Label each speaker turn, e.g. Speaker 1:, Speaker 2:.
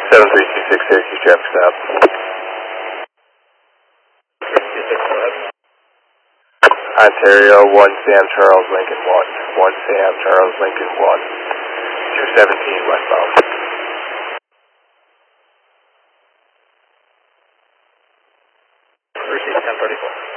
Speaker 1: 7326 Syracuse traffic stop. Ontario, 1 Sam Charles Lincoln 1. 1 Sam Charles Lincoln 1. 217 westbound.
Speaker 2: Receive 1034.